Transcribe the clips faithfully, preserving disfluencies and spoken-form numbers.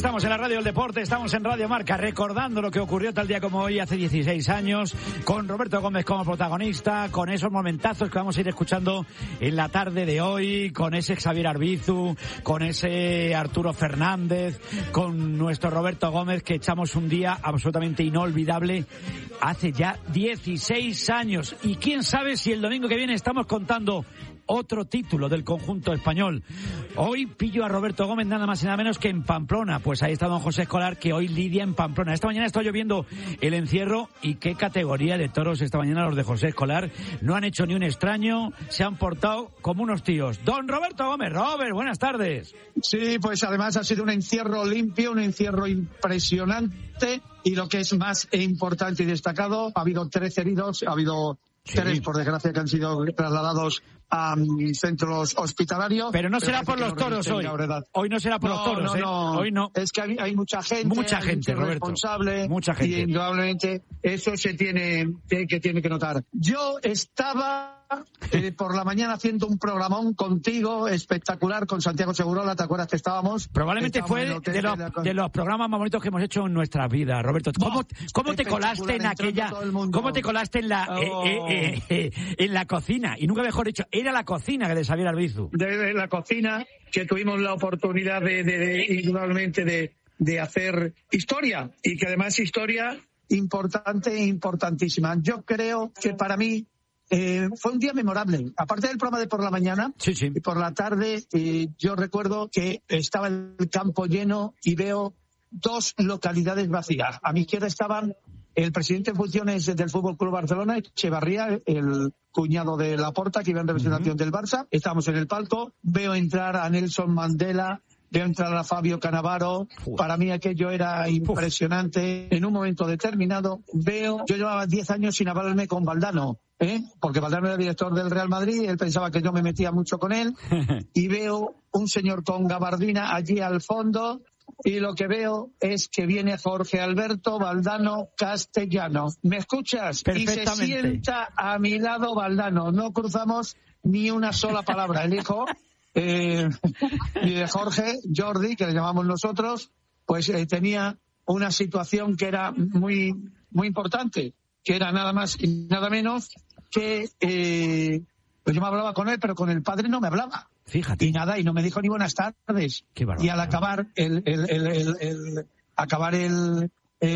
estamos en la Radio del Deporte, estamos en Radio Marca, recordando lo que ocurrió tal día como hoy, hace dieciséis años, con Roberto Gómez como protagonista, con esos momentazos que vamos a ir escuchando en la tarde de hoy, con ese Xavier Arbizu, con ese Arturo Fernández, con nuestro Roberto Gómez, que echamos un día absolutamente inolvidable hace ya dieciséis años. Y quién sabe si el domingo que viene estamos contando otro título del conjunto español. Hoy pillo a Roberto Gómez nada más y nada menos que en Pamplona. Pues ahí está don José Escolar, que hoy lidia en Pamplona. Esta mañana está lloviendo el encierro, y qué categoría de toros esta mañana los de José Escolar. No han hecho ni un extraño, se han portado como unos tíos. Don Roberto Gómez. Robert, buenas tardes. Sí, pues además ha sido un encierro limpio, un encierro impresionante, y lo que es más importante y destacado, ha habido trece heridos, ha habido sí. tres, por desgracia, que han sido trasladados a um, centros hospitalarios. Pero no será por los toros hoy. Hoy no será por no, los toros, no, ¿eh? no. Hoy no. Es que hay, hay mucha gente. Mucha gente, Roberto. Responsable. Mucha gente. Y indudablemente eso se tiene que, que tiene que notar. Yo estaba eh, por la mañana haciendo un programón contigo espectacular con Santiago Segurola, ¿te acuerdas que estábamos? Probablemente estábamos fue de los, de, la... de los programas más bonitos que hemos hecho en nuestra vida, Roberto. ¿Cómo, oh, cómo te colaste en aquella, cómo te colaste en la, oh. eh, eh, eh, eh, en la cocina? Y nunca mejor dicho, era la cocina que de Xavier Arbizu. De, de la cocina, que tuvimos la oportunidad de, de, de indudablemente de, de hacer historia, y que además historia importante e importantísima. Yo creo que para mí Eh, fue un día memorable. Aparte del programa de por la mañana, sí, sí. y por la tarde, eh, yo recuerdo que estaba el campo lleno y veo dos localidades vacías. A mi izquierda estaban el presidente en funciones del Fútbol Club Barcelona, Echevarría, el cuñado de Laporta, que iba en representación uh-huh. del Barça. Estábamos en el palco. Veo entrar a Nelson Mandela, veo entrar a Fabio Cannavaro. Uf. Para mí aquello era impresionante. Uf. En un momento determinado veo, yo llevaba diez años sin hablarme con Valdano, ¿eh? Porque Valdano era director del Real Madrid, él pensaba que yo me metía mucho con él, y veo un señor con gabardina allí al fondo, y lo que veo es que viene Jorge Alberto Valdano Castellano. ¿Me escuchas? Y se sienta a mi lado Valdano. No cruzamos ni una sola palabra. El hijo eh, y de Jorge, Jordi, que le llamamos nosotros, pues eh, tenía una situación que era muy, muy importante, que era nada más y nada menos que eh, pues yo me hablaba con él, pero con el padre no me hablaba. Fíjate. Y nada, y no me dijo ni buenas tardes. Qué y al acabar el, el, el, el, el acabar el,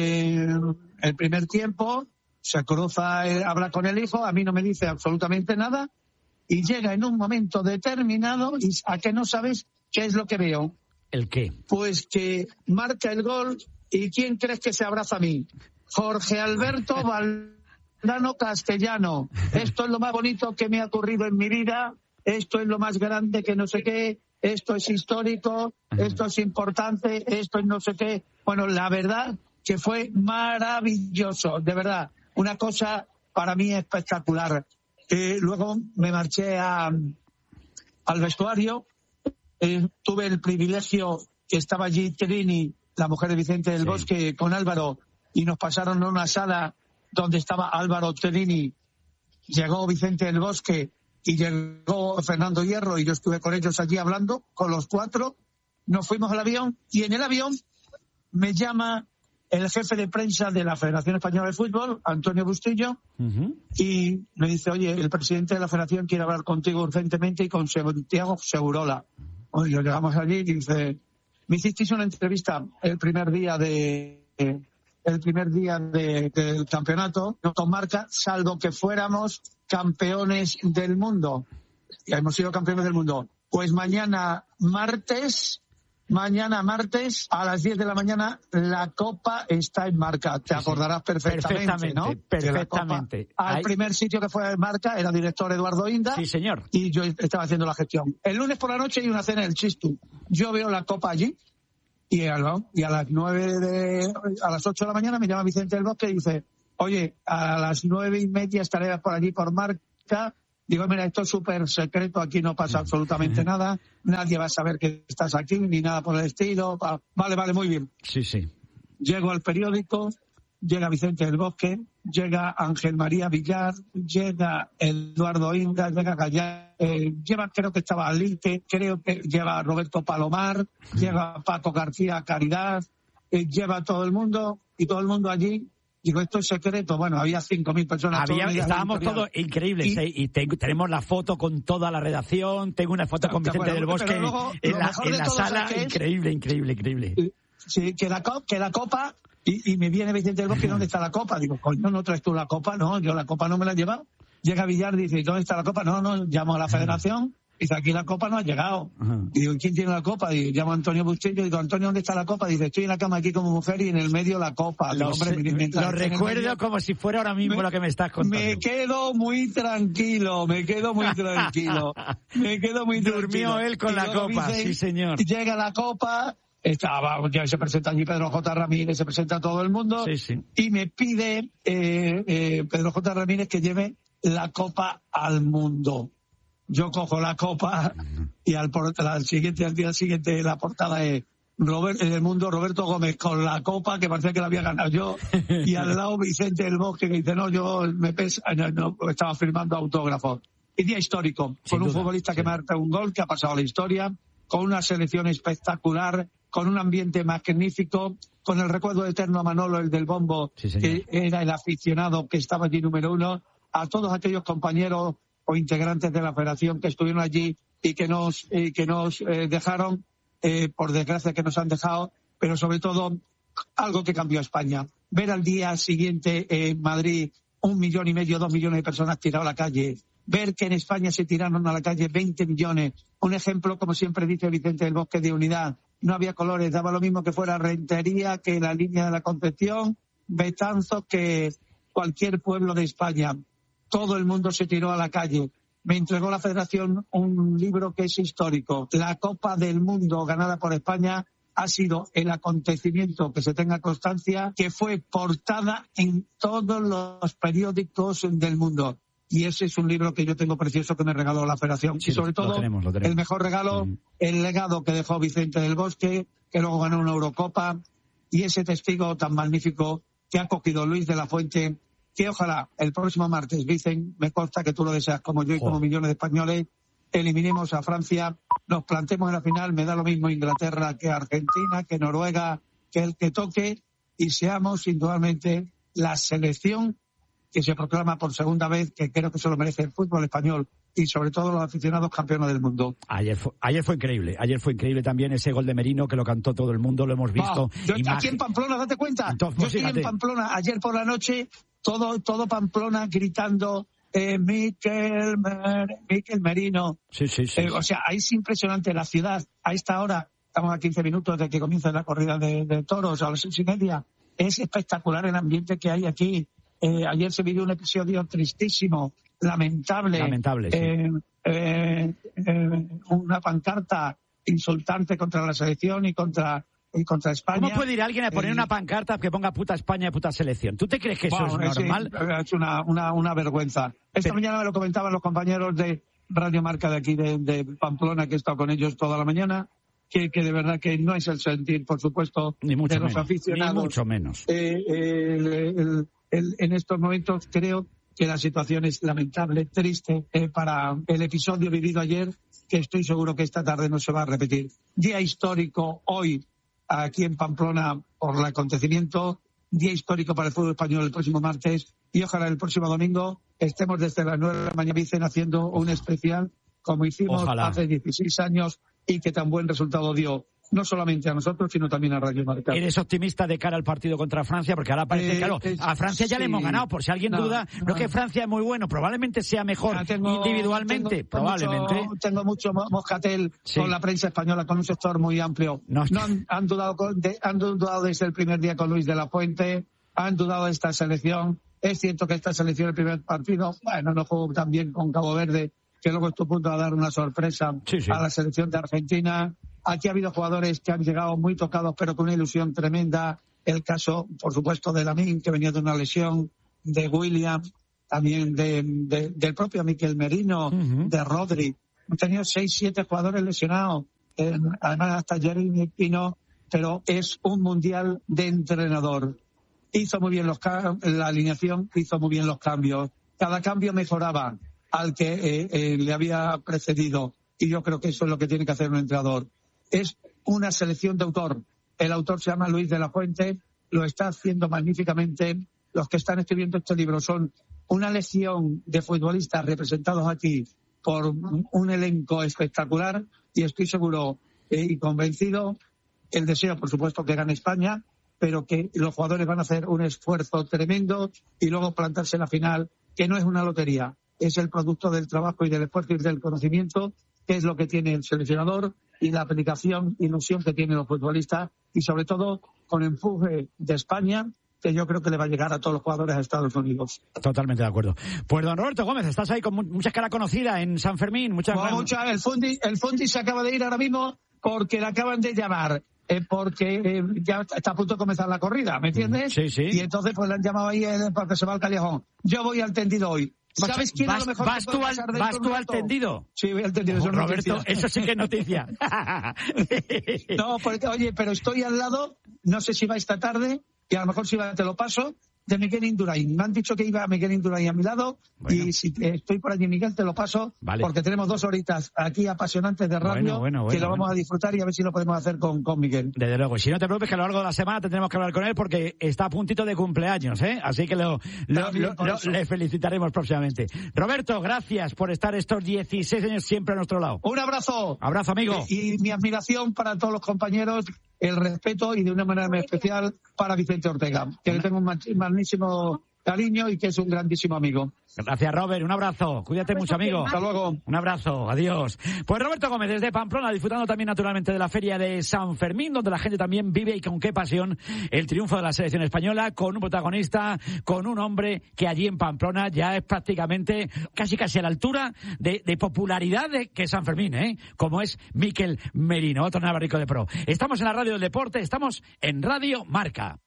el, el primer tiempo, se cruza, eh, habla con el hijo, a mí no me dice absolutamente nada, y llega en un momento determinado, y a que no sabes qué es lo que veo. ¿El qué? Pues que marca el gol, y ¿quién crees que se abraza a mí? Jorge Alberto Valdano Castellano. Esto es lo más bonito que me ha ocurrido en mi vida. Esto es lo más grande que no sé qué. Esto es histórico. Esto es importante. Esto es no sé qué. Bueno, la verdad que fue maravilloso. De verdad. Una cosa para mí espectacular. Eh, luego me marché a, al vestuario. Eh, tuve el privilegio que estaba allí Trini, la mujer de Vicente del sí. Bosque, con Álvaro, y nos pasaron a una sala donde estaba Álvaro Tellini. Llegó Vicente del Bosque y llegó Fernando Hierro, y yo estuve con ellos allí hablando, con los cuatro. Nos fuimos al avión, y en el avión me llama el jefe de prensa de la Federación Española de Fútbol, Antonio Bustillo, uh-huh. y me dice, oye, el presidente de la Federación quiere hablar contigo urgentemente y con Santiago Segurola. Oye, llegamos allí y dice, me hicisteis una entrevista el primer día de... Eh, el primer día de, del campeonato, no con marca, salvo que fuéramos campeones del mundo. Y hemos sido campeones del mundo. Pues mañana martes, mañana martes, a las diez de la mañana, la Copa está en marca. Te acordarás perfectamente, perfectamente ¿no? Perfectamente. Al Hay... primer sitio que fue en marca era el director Eduardo Inda. Sí, señor. Y yo estaba haciendo la gestión. El lunes por la noche hay una cena en el Chistu. Yo veo la Copa allí. Y a, y a las nueve de, a las ocho de la mañana me llama Vicente del Bosque y dice, oye, a las nueve y media estaré por allí por marca. Digo, mira, esto es súper secreto, aquí no pasa absolutamente nada, nadie va a saber que estás aquí, ni nada por el estilo. Vale, vale, muy bien. Sí, sí. Llego al periódico, llega Vicente del Bosque, llega Ángel María Villar, llega Eduardo Inda, llega Gallar, eh, lleva, creo que estaba Alite, creo que lleva Roberto Palomar, llega Paco García Caridad, eh, lleva todo el mundo, y todo el mundo allí. Digo, esto es secreto. Bueno, había cinco mil personas. Había, estábamos todos increíbles. Y, ¿eh? y te, tenemos la foto con toda la redacción. Tengo una foto con Vicente bueno, del Bosque luego, en la, en la sala. Increíble, increíble, increíble. Sí, que la, que la copa... Y, y me viene Vicente del Bosque, ¿dónde está la copa? Digo, coño, ¿no traes tú la copa? No, yo la copa no me la he llevado. Llega Villar, dice, ¿dónde está la copa? No, no, llamo a la federación. Dice, aquí la copa no ha llegado. Uh-huh. Digo, ¿quién tiene la copa? Digo, llamo a Antonio Bustillo. Digo, Antonio, ¿dónde está la copa? Dice, estoy en la cama aquí como mujer y en el medio la copa. Digo, lo hombre, lo recuerdo medio, como si fuera ahora mismo me, lo que me estás contando. Me quedo muy tranquilo, me quedo muy tranquilo. me quedo muy tranquilo. Durmió él con y la copa, dicen, sí señor. Llega la copa, estaba, ya se presenta allí Pedro J. Ramírez, se presenta todo el mundo. Sí, sí. Y me pide eh, eh, Pedro J. Ramírez que lleve la copa al mundo. Yo cojo la copa y al, al siguiente al día siguiente la portada es Robert, en el mundo Roberto Gómez con la copa que parecía que la había ganado yo y al lado Vicente del Bosque que dice no, yo me pesa, no, no, estaba firmando autógrafos. Y día histórico, con un futbolista que marca un gol que ha pasado a la historia, con una selección espectacular, con un ambiente magnífico, con el recuerdo eterno a Manolo, el del bombo, sí, que era el aficionado que estaba allí número uno, a todos aquellos compañeros o integrantes de la federación que estuvieron allí y que nos eh, que nos eh, dejaron, eh, por desgracia que nos han dejado, pero sobre todo algo que cambió a España. Ver al día siguiente en Madrid un millón y medio, dos millones de personas tiradas a la calle. Ver que en España se tiraron a la calle veinte millones. Un ejemplo, como siempre dice Vicente del Bosque, de unidad. No había colores, daba lo mismo que fuera Rentería, que la línea de la Concepción, Betanzos, que cualquier pueblo de España. Todo el mundo se tiró a la calle. Me entregó la federación un libro que es histórico. La Copa del Mundo ganada por España ha sido el acontecimiento, que se tenga constancia, que fue portada en todos los periódicos del mundo. Y ese es un libro que yo tengo precioso que me regaló la federación. Sí, y sobre todo, lo tenemos, lo tenemos. El mejor regalo, mm. el legado que dejó Vicente del Bosque, que luego ganó una Eurocopa, y ese testigo tan magnífico que ha cogido Luis de la Fuente, que ojalá el próximo martes, dicen, me consta que tú lo deseas como yo y como oh. millones de españoles, eliminemos a Francia, nos plantemos en la final, me da lo mismo Inglaterra que Argentina, que Noruega, que el que toque, y seamos indudablemente la selección que se proclama por segunda vez, que creo que se lo merece el fútbol español y sobre todo los aficionados campeones del mundo. Ayer fue, ayer fue increíble, ayer fue increíble también ese gol de Merino que lo cantó todo el mundo, lo hemos visto. Wow. Yo aquí más... en Pamplona, date cuenta, Entonces, yo estoy fíjate. en Pamplona ayer por la noche, todo todo Pamplona gritando eh, Miquel, Mer, Miquel Merino. Sí, sí, sí. Eh, o sea, ahí es impresionante la ciudad. A esta hora, estamos a quince minutos de que comience la corrida de, de toros, a las seis y media. Es espectacular el ambiente que hay aquí. Eh, ayer se vivió un episodio tristísimo, lamentable. Lamentable, sí. Eh, eh, eh, una pancarta insultante contra la selección y contra y contra España. ¿Cómo puede ir alguien a poner eh, una pancarta que ponga puta España y puta selección? ¿Tú te crees que eso bueno, es normal? Es, es una, una, una vergüenza. Esta Pero... mañana me lo comentaban los compañeros de Radio Marca de aquí de, de Pamplona, que he estado con ellos toda la mañana, que, que de verdad que no es el sentir, por supuesto, ni mucho de los menos, aficionados. Ni mucho menos. Eh, eh, el, el, el, en estos momentos creo que la situación es lamentable, triste, eh, para el episodio vivido ayer, que estoy seguro que esta tarde no se va a repetir. Día histórico hoy, aquí en Pamplona, por el acontecimiento, día histórico para el fútbol español el próximo martes, y ojalá el próximo domingo estemos desde las nueve de la mañana haciendo un especial como hicimos ojalá. hace dieciséis años y que tan buen resultado dio. No solamente a nosotros, sino también a Radio Marca. ¿Eres optimista de cara al partido contra Francia? Porque ahora parece, eh, claro, a Francia ya sí. le hemos ganado. Por si alguien no, duda, no, no que Francia es muy bueno, probablemente sea mejor tengo, individualmente, tengo, probablemente. Mucho, tengo mucho moscatel sí. con la prensa española, con un sector muy amplio. No, no han, han, dudado con, de, han dudado desde el primer día con Luis de la Fuente, han dudado de esta selección. Es cierto que esta selección, el primer partido, bueno, no jugó tan bien con Cabo Verde, que luego estuvo a punto de dar una sorpresa sí, sí. a la selección de Argentina. Aquí ha habido jugadores que han llegado muy tocados, pero con una ilusión tremenda. El caso, por supuesto, de Lamine, que venía de una lesión, de William, también de, de, del propio Miquel Merino, uh-huh. de Rodri. Han tenido seis, siete jugadores lesionados. Eh, además, hasta Jeremy Pino, pero es un mundial de entrenador. hizo muy bien los la alineación, hizo muy bien los cambios. Cada cambio mejoraba al que eh, eh, le había precedido. Y yo creo que eso es lo que tiene que hacer un entrenador. Es una selección de autor. El autor se llama Luis de la Fuente, lo está haciendo magníficamente. Los que están escribiendo este libro son una legión de futbolistas representados aquí por un elenco espectacular, y estoy seguro eh, y convencido, el deseo, por supuesto, que gane España, pero que los jugadores van a hacer un esfuerzo tremendo y luego plantarse en la final, que no es una lotería, es el producto del trabajo y del esfuerzo y del conocimiento, que es lo que tiene el seleccionador, y la aplicación, ilusión que tienen los futbolistas, y sobre todo con empuje de España, que yo creo que le va a llegar a todos los jugadores de Estados Unidos. Totalmente de acuerdo. Pues don Roberto Gómez, estás ahí con mucha cara conocida en San Fermín. Muchas bueno, mucha, el Fundi, el Fundi se acaba de ir ahora mismo porque le acaban de llamar, eh, porque eh, ya está a punto de comenzar la corrida, ¿me entiendes? Sí, sí. Y entonces pues le han llamado ahí eh, porque se va al callejón. Yo voy al tendido hoy. ¿Sabes quién vas, es lo mejor vas que tú al, ¿Vas tú al tendido? Sí, voy al tendido. Oh, Roberto, noticias. Eso sí que es noticia. No, porque, oye, pero estoy al lado, no sé si va esta tarde, y a lo mejor si va te lo paso, de Miguel Indurain. Me han dicho que iba Miguel Indurain a mi lado, bueno. Y si estoy por allí, Miguel, te lo paso, vale. Porque tenemos dos horitas aquí apasionantes de radio, bueno, bueno, bueno, que lo vamos bueno. a disfrutar y a ver si lo podemos hacer con, con Miguel. Desde luego, si no te preocupes que a lo largo de la semana tendremos que hablar con él porque está a puntito de cumpleaños, ¿eh? Así que lo, lo, lo, lo le felicitaremos próximamente. Roberto, gracias por estar estos dieciséis años siempre a nuestro lado. Un abrazo. Abrazo, amigo. Y, y mi admiración para todos los compañeros, el respeto y de una manera muy especial para Vicente Ortega, que le tengo un magnífico cariño y que es un grandísimo amigo. Gracias, Robert. Un abrazo. Cuídate mucho, amigo. Hasta luego. Un abrazo. Adiós. Pues Roberto Gómez desde Pamplona, disfrutando también naturalmente de la feria de San Fermín, donde la gente también vive y con qué pasión el triunfo de la selección española, con un protagonista, con un hombre que allí en Pamplona ya es prácticamente casi casi a la altura de, de popularidad de que San Fermín, ¿eh? Como es Mikel Merino, otro navarrico de pro. Estamos en la radio del deporte, estamos en Radio Marca.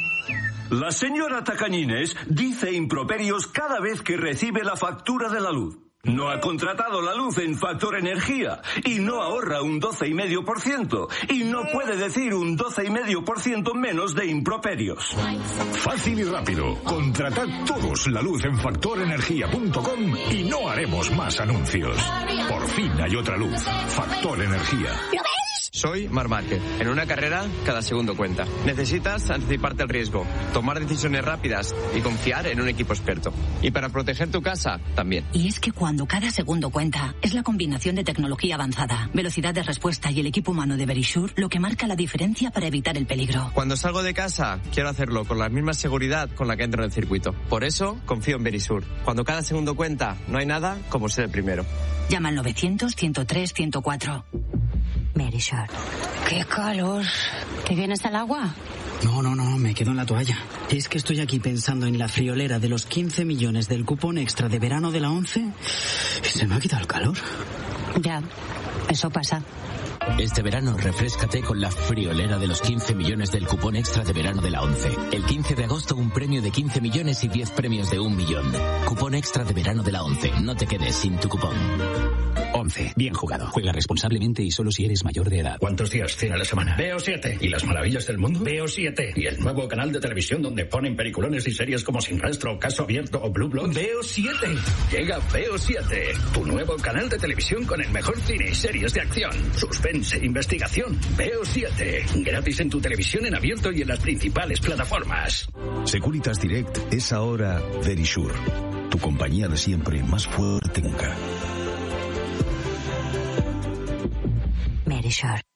La señora Tacañines dice improperios cada vez que recibe la factura de la luz. No ha contratado la luz en Factor Energía y no ahorra un doce coma cinco por ciento y no puede decir un doce coma cinco por ciento menos de improperios. Fácil y rápido. Contratad todos la luz en factor energía punto com y no haremos más anuncios. Por fin hay otra luz. Factor Energía. Soy Marc Márquez. En una carrera, cada segundo cuenta. Necesitas anticiparte al riesgo, tomar decisiones rápidas y confiar en un equipo experto. Y para proteger tu casa, también. Y es que cuando cada segundo cuenta, es la combinación de tecnología avanzada, velocidad de respuesta y el equipo humano de Verisure lo que marca la diferencia para evitar el peligro. Cuando salgo de casa, quiero hacerlo con la misma seguridad con la que entro en el circuito. Por eso, confío en Verisure. Cuando cada segundo cuenta, no hay nada como ser el primero. Llama al novecientos, ciento tres, ciento cuatro. Verisure. ¡Qué calor! ¿Te vienes al agua? No, no, no, me quedo en la toalla. Es que estoy aquí pensando en la friolera de los quince millones del cupón extra de verano de la ONCE y se me ha quitado el calor. Ya, eso pasa. Este verano refréscate con la friolera de los quince millones del cupón extra de verano de la ONCE. El quince de agosto un premio de quince millones y diez premios de un millón. Cupón extra de verano de la ONCE. No te quedes sin tu cupón. ONCE. Bien jugado. Juega responsablemente y solo si eres mayor de edad. ¿Cuántos días tiene la semana? Veo siete. ¿Y las maravillas del mundo? Veo siete. ¿Y el nuevo canal de televisión donde ponen peliculones y series como Sin Rastro, Caso Abierto o Blue Blood? Veo siete. Llega Veo siete. Tu nuevo canal de televisión con el mejor cine y series de acción. Suspense, investigación. Veo siete. Gratis en tu televisión en abierto y en las principales plataformas. Securitas Direct es ahora Verisure. Tu compañía de siempre, más fuerte que nunca. Verisure.